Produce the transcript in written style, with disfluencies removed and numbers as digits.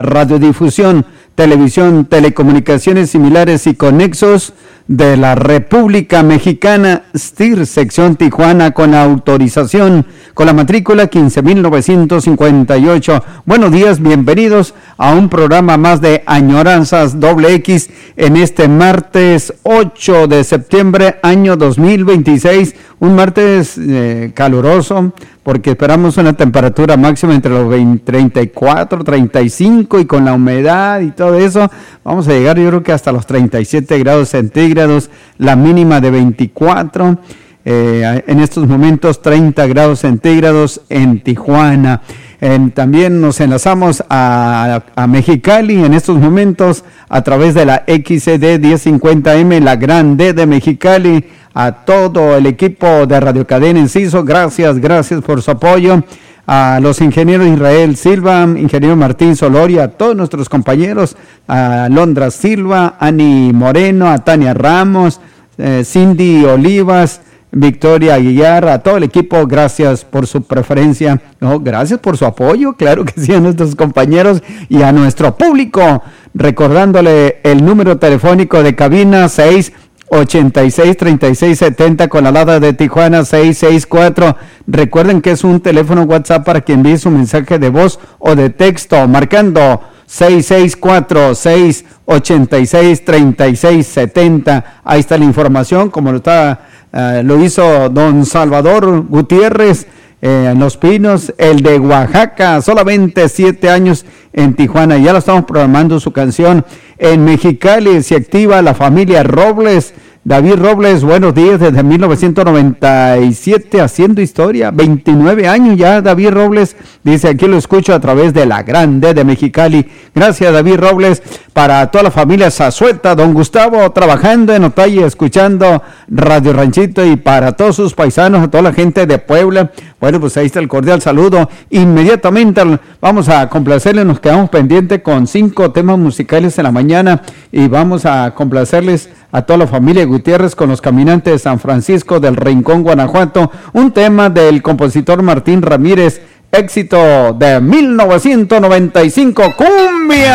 radiodifusión, televisión, telecomunicaciones similares y conexos de la República Mexicana, STIR, sección Tijuana, con autorización, con la matrícula 15.958. Buenos días, bienvenidos a un programa más de Añoranzas XX en este martes 8 de septiembre, año 2026, un martes caluroso, porque esperamos una temperatura máxima entre los 34, 35 y con la humedad y todo eso, vamos a llegar yo creo que hasta los 37 grados centígrados, la mínima de 24, en estos momentos 30 grados centígrados en Tijuana. También nos enlazamos a Mexicali en estos momentos a través de la XCD 1050M, la Gran D de Mexicali. A todo el equipo de Radio Cadena Enciso, gracias por su apoyo. A los ingenieros Israel Silva, ingeniero Martín Soloria, a todos nuestros compañeros, a Londra Silva, Ani Moreno, a Tania Ramos, Cindy Olivas, Victoria Aguilar, a todo el equipo, gracias por su preferencia, gracias por su apoyo, claro que sí, a nuestros compañeros y a nuestro público, recordándole el número telefónico de cabina 686-3670 con la alada de Tijuana 664. Recuerden que es un teléfono WhatsApp para quien envíe su mensaje de voz o de texto, marcando 664-686-3670. Ahí está la información, como lo hizo don Salvador Gutiérrez en Los Pinos, el de Oaxaca, solamente 7 años en Tijuana. Ya lo estamos programando su canción. En Mexicali se activa la familia Robles. David Robles, buenos días, desde 1997 haciendo historia, 29 años ya David Robles, dice aquí lo escucho a través de la Gran D de Mexicali. Gracias David Robles. Para toda la familia Zazueta, don Gustavo trabajando en Otay, escuchando Radio Ranchito, y para todos sus paisanos, a toda la gente de Puebla, bueno, pues ahí está el cordial saludo. Inmediatamente vamos a complacerles, nos quedamos pendientes con 5 temas musicales en la mañana y vamos a complacerles a toda la familia Gutiérrez con los Caminantes de San Francisco del Rincón, Guanajuato, un tema del compositor Martín Ramírez, éxito de 1995, cumbia.